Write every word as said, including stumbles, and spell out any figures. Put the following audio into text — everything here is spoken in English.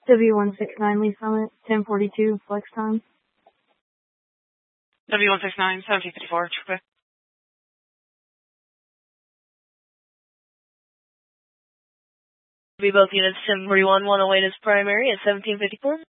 W one six nine Lee Summit, ten forty-two, flex time. W one six nine, seventeen fifty-four, trip. Be both units, seven forty-one, one oh eight is primary at seventeen fifty-four.